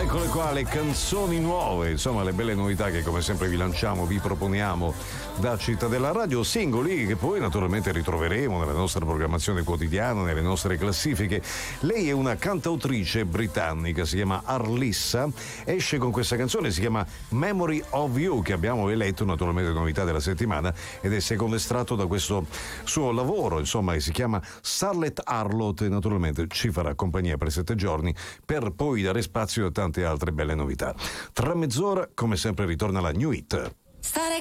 Eccole qua le canzoni nuove, insomma le belle novità che come sempre vi lanciamo, vi proponiamo da Cittadella Radio, singoli che poi naturalmente ritroveremo nella nostra programmazione quotidiana, nelle nostre classifiche. Lei è una cantautrice britannica, si chiama Arlissa, esce con questa canzone, si chiama Memory of You, che abbiamo eletto naturalmente novità della settimana ed è il secondo estratto da questo suo lavoro, insomma, che si chiama Starlet Harlot e naturalmente ci farà compagnia per 7 giorni per poi dare spazio a tante altre belle novità. Tra mezz'ora, come sempre, ritorna la New Hit.